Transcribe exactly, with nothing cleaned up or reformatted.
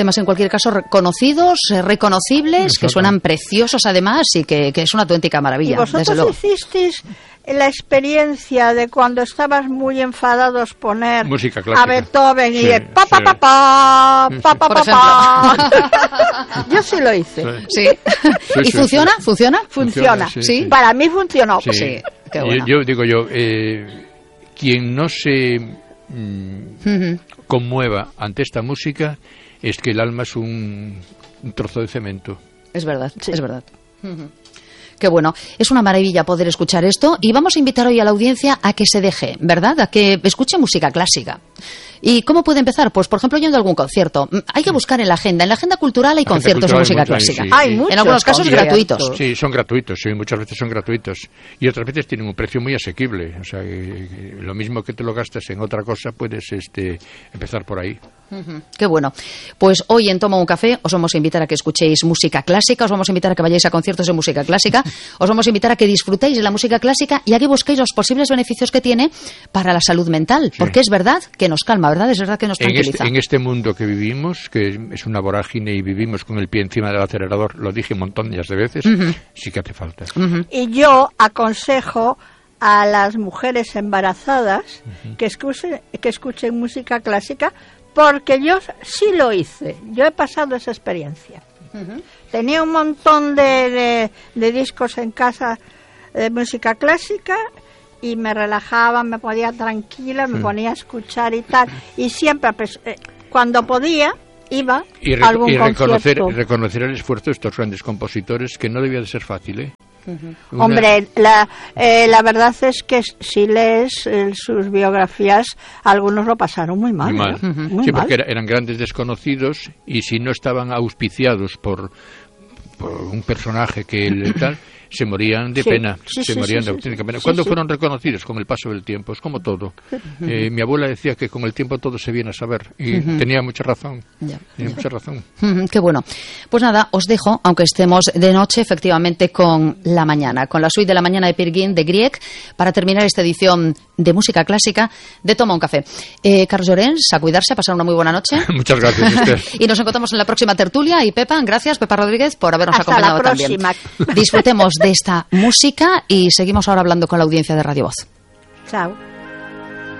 temas en cualquier caso conocidos, reconocibles, exacto, que suenan preciosos además y que, que es una auténtica maravilla. ¿Y vosotros hicisteis la experiencia de cuando estabas muy enfadados poner música clásica a Beethoven sí, y de pa pa pa pa pa pa pa pa? Yo sí lo hice. Sí. sí. ¿Y sí, funciona? Sí. ¿Funciona? Funciona. Sí, sí. Para mí funcionó. Sí. Sí. Qué bueno. yo, yo digo yo, eh, quien no se mm, uh-huh. conmueva ante esta música es que el alma es un, un trozo de cemento. Es verdad, sí. es verdad. Uh-huh. Qué bueno, es una maravilla poder escuchar esto y vamos a invitar hoy a la audiencia a que se deje, ¿verdad? A que escuche música clásica. ¿Y cómo puede empezar? Pues, por ejemplo, yendo a algún concierto. Hay que buscar en la agenda. En la agenda cultural hay conciertos de música clásica. Sí, hay sí. muchos. En algunos casos gratuitos. Sí, son gratuitos, sí, muchas veces son gratuitos. Y otras veces tienen un precio muy asequible. O sea, eh, lo mismo que te lo gastas en otra cosa, puedes este, empezar por ahí. Uh-huh. Qué bueno. Pues hoy en Toma un Café os vamos a invitar a que escuchéis música clásica, os vamos a invitar a que vayáis a conciertos de música clásica, os vamos a invitar a que disfrutéis de la música clásica y a que busquéis los posibles beneficios que tiene para la salud mental, sí. porque es verdad que nos calma, ¿verdad? Es verdad que nos tranquiliza. En este, en este mundo que vivimos, que es una vorágine y vivimos con el pie encima del acelerador, lo dije un montón de veces, uh-huh. sí que hace falta. Uh-huh. Y yo aconsejo a las mujeres embarazadas uh-huh. que escuchen, que escuchen música clásica, porque yo sí lo hice, yo he pasado esa experiencia. Uh-huh. Tenía un montón de, de, de discos en casa de música clásica y me relajaba, me ponía tranquila, me uh-huh. ponía a escuchar y tal, y siempre, pues, eh, cuando podía, iba y re- a algún y reconocer, concierto. Y reconocer el esfuerzo de estos grandes compositores, que no debía de ser fácil, ¿eh? Uh-huh. Una... Hombre, la, eh, la verdad es que si lees eh, sus biografías, algunos lo pasaron muy mal. Muy mal. ¿eh? Uh-huh. Muy sí, mal. porque era, eran grandes desconocidos y si no estaban auspiciados por, por un personaje que el, tal, se morían de sí, pena. sí, se sí, morían sí, de auténtica sí, pena. sí, ¿Cuándo sí. fueron reconocidos? Con el paso del tiempo. Es como todo. Uh-huh. Eh, mi abuela decía que con el tiempo todo se viene a saber y uh-huh. tenía mucha razón. Ya. Tenía mucha razón. Uh-huh. Qué bueno. Pues nada, os dejo, aunque estemos de noche, efectivamente, con la mañana, con la suite de la mañana de Peer Gynt de Grieg, para terminar esta edición de música clásica de Toma un Café. Eh, Carlos Llorens, a cuidarse, a pasar una muy buena noche. Muchas gracias, Esther. Y nos encontramos en la próxima tertulia. Y Pepa, gracias, Pepa Rodríguez, por habernos Hasta acompañado la próxima. también. Disfrutemos de esta música y seguimos ahora hablando con la audiencia de Radio Voz. Chao.